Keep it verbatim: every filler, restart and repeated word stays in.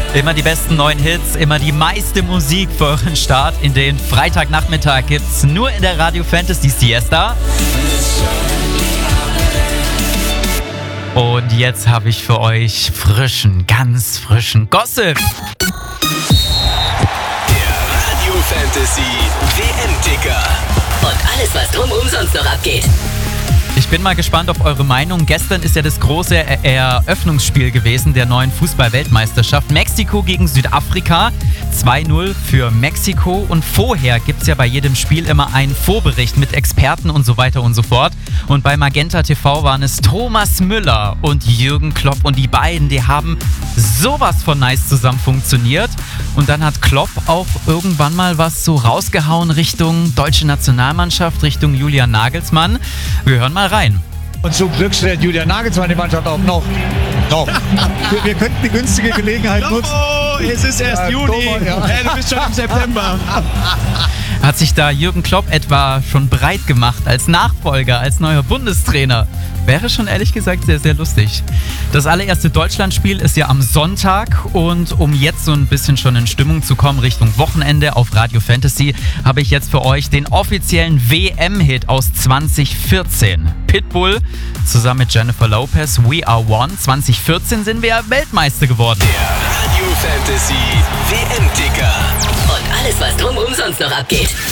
Immer die besten neuen Hits, immer die meiste Musik für euren Start in den Freitagnachmittag gibt's nur in der Radio Fantasy Siesta. Und jetzt habe ich für euch frischen, ganz frischen Gossip. Der Radio Fantasy W M-Ticker. Und alles, was drumherum sonst noch abgeht. Ich bin mal gespannt auf eure Meinung. Gestern ist ja das große Eröffnungsspiel gewesen der neuen Fußball-Weltmeisterschaft. Mexiko gegen Südafrika. zwei null für Mexiko. Und vorher gibt es ja bei jedem Spiel immer einen Vorbericht mit Experten und so weiter und so fort. Und bei Magenta T V waren es Thomas Müller und Jürgen Klopp. Und die beiden, die haben sowas von nice zusammen funktioniert. Und dann hat Klopp auch irgendwann mal was so rausgehauen Richtung deutsche Nationalmannschaft, Richtung Julian Nagelsmann. Wir hören mal rein. Und zum Glück stellt Julian Nagelsmann die Mannschaft auch noch. noch. Wir, wir könnten die günstige Gelegenheit nutzen. Oh, es ist erst Ja, Juni. Thomas, ja. Hey, du bist schon im September. Hat sich da Jürgen Klopp etwa schon breit gemacht als Nachfolger, als neuer Bundestrainer? Wäre schon ehrlich gesagt sehr, sehr lustig. Das allererste Deutschlandspiel ist ja am Sonntag und um jetzt so ein bisschen schon in Stimmung zu kommen Richtung Wochenende auf Radio Fantasy, habe ich jetzt für euch den offiziellen W M-Hit aus zwanzig vierzehn. Pitbull zusammen mit Jennifer Lopez, We Are One. zwanzig vierzehn sind wir Weltmeister geworden. Der Radio Fantasy W M-Ticker. Und alles, was drumherum sonst noch abgeht.